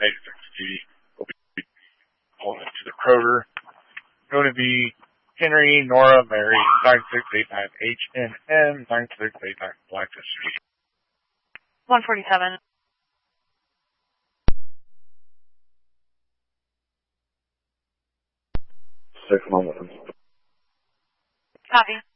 86G will be pulling into the Kroger. Going to be Henry, Nora, Mary, 9689HNM, 9689 Blackfish Street. 147. 611. Copy.